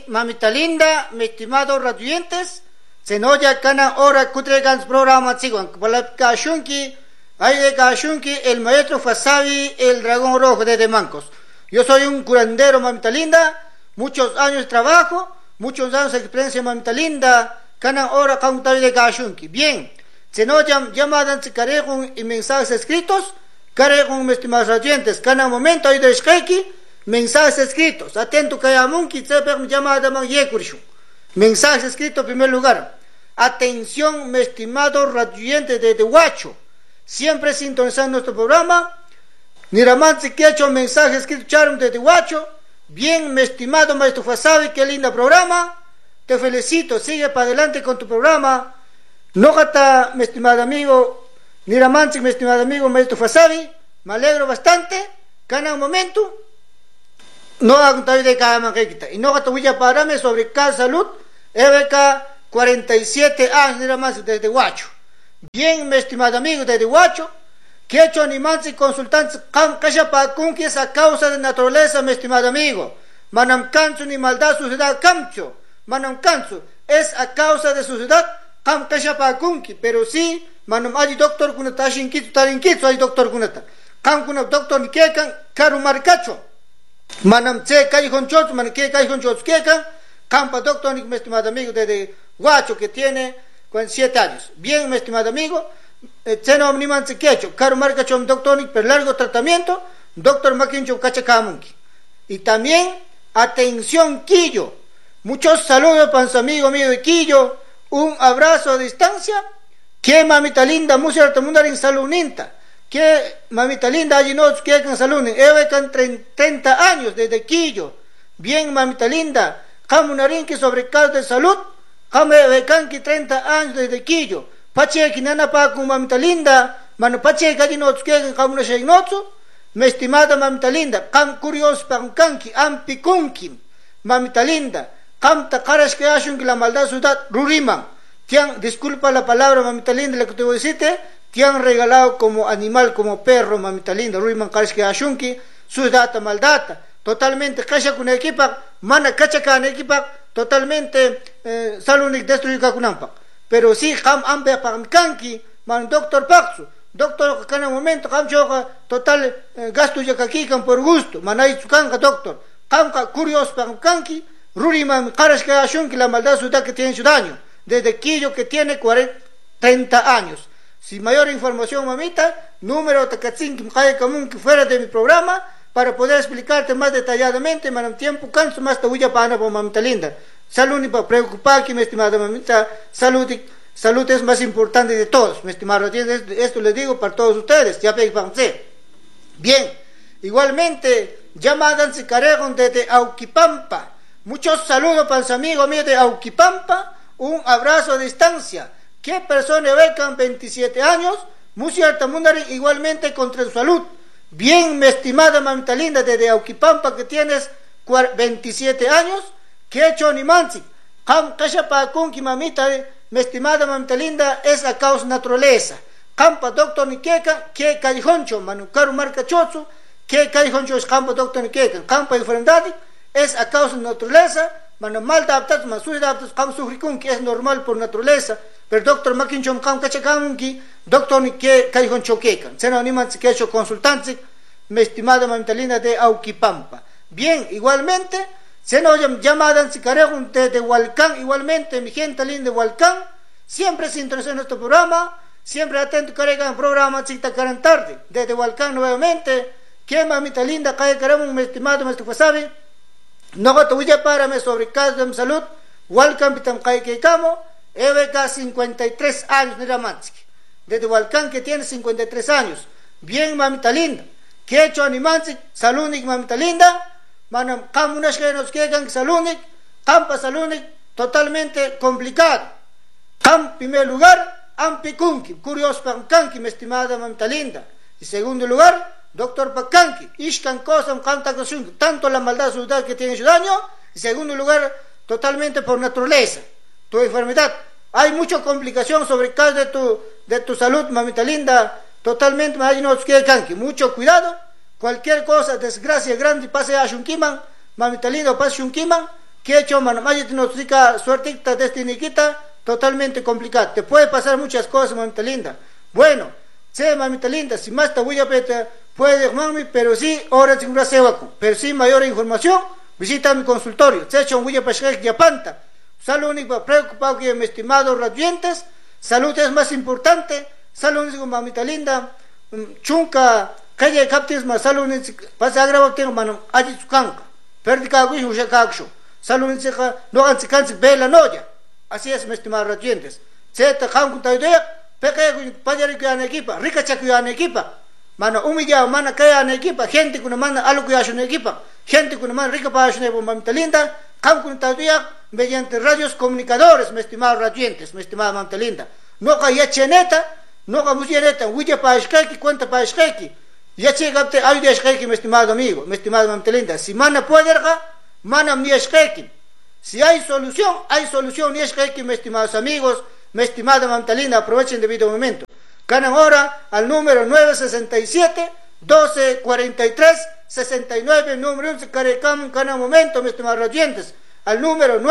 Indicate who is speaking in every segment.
Speaker 1: mamita linda, mis estimados radioyentes, se nos ya cana hora kutregan programa sigan. Para Kashunki, hay de Kashunki, el maestro Fasabi, el dragón rojo de Mancos. Yo soy un curandero, mamita linda, muchos años de trabajo, muchos años de experiencia, mamita linda, cana hora cantar de Kashunki. Bien, se nos llamadan si cargan y mensajes escritos, cargan mis estimados radioyentes, cana momento hay de Skyki. Mensajes escritos, atento que munki sepa llamada man yekurshu. Mensajes escritos en primer lugar. Atención, mi estimado radioyente de Huacho. Siempre sintonizando nuestro programa. Niramansi que ha hecho mensajes escritos charum de Huacho. Bien, mi estimado maestro Fasabi, qué lindo programa. Te felicito, sigue para adelante con tu programa. No gata, mi estimado amigo Niramansi, mi estimado amigo maestro Fasabi. Me alegro bastante. Gana un momento. No hago de cada manquita y no voy a pararme sobre cada salud. EBK 47 años nada más desde Huacho. Bien, mi estimado amigo desde Huacho, que he hecho animantes y consultantes que es a causa de naturaleza, mi estimado amigo. Manam canso ni maldad suciedad camcho. Manam canso es a causa de suciedad cam kunki, pero sí manam hay doctor kunata shinkito tarinkito hay doctor kunata. Cam kuna doctor ni kekan karu marcacho. Manam che callejón chots, man que callejón chots quecan, campa doctor, mi estimado amigo desde Huacho que tiene 47 años. Bien, mi estimado amigo, cheno omniman se quecho, caro marca chom doctor, per largo tratamiento, doctor maquincho cachacamunki. Y también, atención, Quillo. Muchos saludos para su amigo mío de Quillo, un abrazo a distancia, que mamita linda, música del mundo en saluninta. Que mamita linda, allí no que can salunen, can 30 años desde Quillo. Bien, mamita linda, camunarín que sobre caso de salud, can que 30 años desde Quillo. Pache que nana pa con mamita linda, mano pache que allí no que can camuna sheinotsu, mi estimada mamita linda, can curioso pa canki, ampikunkim, mamita linda, cam takaras que hacen que la maldad ciudad ruriman. Tian, disculpa la palabra mamita linda, la que te voy a decirte. Te han regalado como animal, como perro, mamita linda, Ruiman Karski Ashunki, su data maldata, totalmente cacha con equipa, mana cacha con equipa, totalmente salunik destruica con ampa. Pero sí, ham ambe pankanki, man doctor Paxu, doctor que en un momento ham choca total gasto ya kakikan por gusto, manay sukanka doctor, hamka curios pankanki, Ruiman Karski Ashunki, la maldad ciudad que tiene su daño, desde Quillo que tiene 30 años. Si mayor información, mamita, número Takatsin que fuera de mi programa, para poder explicarte más detalladamente, manam tiempo canso más tabuya para mamita linda. Salud y para preocupar que mi estimada mamita, salud es más importante de todos, mi estimado, esto les digo para todos ustedes, ya bien, igualmente, llamadan si caregon desde Auquipampa, muchos saludos para su amigo mío de Auquipampa, un abrazo a distancia. ¿Qué persona becan 27 años? Musia Tamundari igualmente contra su salud. Bien, mi estimada mamita linda desde Auquipampa que tienes 27 años, que he hecho ni mansi. Cam cachapa kunki mamita, mi estimada mamita linda, es a causa naturaleza. Campa doctor ni queca, que callejoncho, manucaru marca chotsu, que callejoncho es campa doctor ni queca. Campa enfermedad es a causa naturaleza, mano mal adaptados, masuri adaptados, cam sufricun, que es normal por naturaleza. Pero doctor Makinchom Kam Kachakamki, doctor ni que Kaijon Choquecan, se no animan que ha hecho consultantes, mi estimada mamita linda de Auquipampa. Bien, igualmente, se nos llamadan si carejon de Hualcán, igualmente, mi gente linda de Hualcán, siempre se interesó en nuestro programa, siempre atento cargan programa, chita caran tarde, desde Hualcán nuevamente, que mamita linda, cae caramos, mi estimado maestro Fasabi, no te voy a pararme sobre caso de salud, Hualcán pitam cae que camo, EBK 53 años, Niramansky. Desde Hualcán que tiene 53 años. Bien, mamita linda. Que he hecho animansi, salunik, mamita linda. Manam, kamunas que nos quedan, salunik, campa salunik, totalmente complicado. Cam, primer lugar, ampikunki, curioso pankanki, mi estimada mamita linda. Y segundo lugar, doctor Pakanki, ishkan kosam kanta kosunki, tanto la maldad ciudad que tiene su daño. Y segundo lugar, totalmente por naturaleza. Tu enfermedad, hay mucha complicación sobre el caso de tu salud, mamita linda, totalmente, mucho cuidado, cualquier cosa, desgracia grande, pase a Shunkiman, mamita linda, pase Shunkiman, que ha hecho mano maya tinotrica suertita destiniquita totalmente complicado. Te puede pasar muchas cosas, mamita linda. Bueno, sé mamita linda, si más te voy a pedir, puede mami, pero sí, ahora sin brasevaco. Pero sí, mayor información, visita mi consultorio. Se ha hecho un huya pashek yapanta. Salud único preocupado que mis estimados radiantes, salud es más importante. Salud único mamita linda, chunca, calle captis más salud único, pasa agravo tengo mano, allí su canca. Perdica guis usha caxo. Salud único, no han se bela noya. Así es, mis estimados radiantes. Se te canco ta idea, peque payari que an equipa, rica chacu an equipa. Mano humillado, mana kaya an equipa, gente que no manda algo que hace en equipa, gente que no manda rica para hacer en mamita linda, canco ta idea mediante radios comunicadores, mis estimados radiantes, mi estimada mamita linda. No kaya cheneta, no kaya mucheneta, huya para esqueki, cuenta para esqueki. Ya chegate ay de esqueki, mi estimado amigo, mi estimada mamita linda. Si mana puede, mana mi esqueki. Si hay solución, y es que mis estimados amigos, mi estimada mamita linda, aprovechen debido momento. Ganan ahora al número 967 1243 69, número 1, carecam, ganan momento, mis estimados oyentes, al número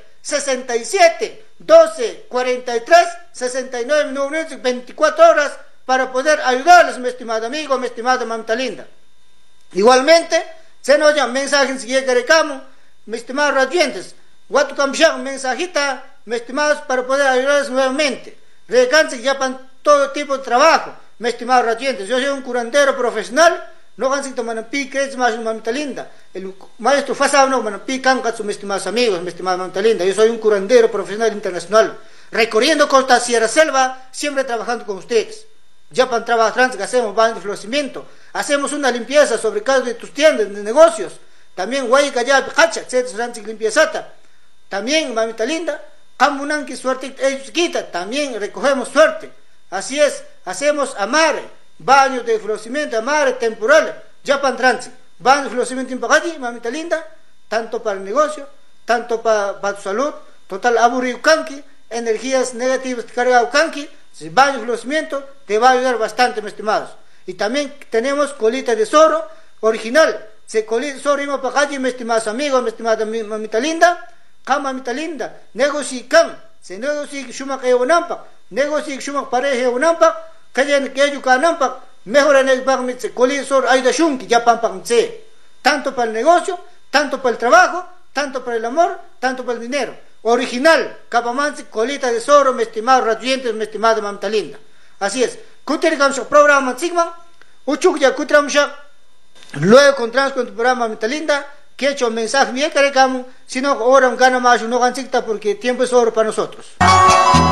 Speaker 1: 967 1243 69, número 1, 24 horas para poder ayudarles, mi estimado amigo, mi estimada mamita linda. Igualmente, se nos llaman mensajes si carecam, mis estimados oyentes. Guatu cambiar un mensajita, mis estimados, para poder ayudarles nuevamente. Recanse que ya para todo tipo de trabajo, mis estimados radiantes. Yo soy un curandero profesional, no van a tomar pi, que es más mamita linda. El maestro Fasao no man pi cancatsu, mis estimados amigos, mi estimada mamita linda. Yo soy un curandero profesional internacional, recorriendo costa Sierra Selva, siempre trabajando con ustedes. Ya para trabajar, que hacemos baño de florecimiento, hacemos una limpieza sobre cada de tus tiendas, de negocios. También guayca ya, hacha, etcétera, limpiezata. También, mamita linda, Camunanqui suerte ellos quita, también recogemos suerte. Así es, hacemos amare, baños de florecimiento, amare temporal, ya para trance, baños de florecimiento impagati, mamita linda, tanto para el negocio, tanto para tu salud, total aburrido canqui, energías negativas cargado canqui, si baños de florecimiento te va a ayudar bastante, mis estimados. Y también tenemos colita de zorro original, se colita de zorro y mapagati, mis estimados amigos, mi estimada mamita linda. Mamita linda, negoci can, se negoci shumak eonampa, negoci shumak pareja eonampa, kayan keju kanampa, mejor en el bagmitse, colisor ayda shunki, ya pampamse. Tanto para el negocio, tanto para el trabajo, tanto para el amor, tanto para el dinero. Original, capamanse, colita de zorro, mi estimado radiantes, mi estimada mamita linda. Así es. Kutirikam programa Sigma, Uchuk ya Kutramsha, luego encontramos con tu programa mamita linda. Que he hecho mensaje bien carecamo, sino ahora un gana más, no gancita porque tiempo es oro para nosotros.